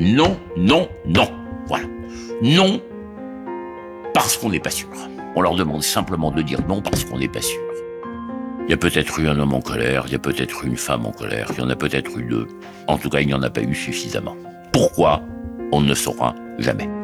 non, non, non. Voilà. Non, parce qu'on n'est pas sûr. On leur demande simplement de dire non parce qu'on n'est pas sûr. Il y a peut-être eu un homme en colère, il y a peut-être eu une femme en colère, il y en a peut-être eu deux. En tout cas, il n'y en a pas eu suffisamment. Pourquoi ? On ne le saura jamais.